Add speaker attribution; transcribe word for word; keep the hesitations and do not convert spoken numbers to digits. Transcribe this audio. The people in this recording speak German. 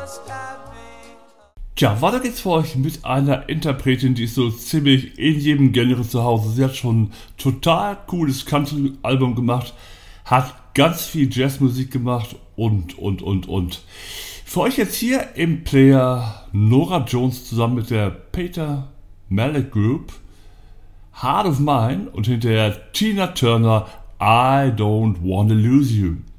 Speaker 1: Tja, weiter geht's für euch mit einer Interpretin, die ist so ziemlich in jedem Genre zu Hause. Sie hat schon ein total cooles Country-Album gemacht, hat ganz viel Jazzmusik gemacht und, und, und, und. Für euch jetzt hier im Player Norah Jones zusammen mit der Peter Malick Group, Heart of Mine, und hinterher Tina Turner, I Don't Wanna Lose You.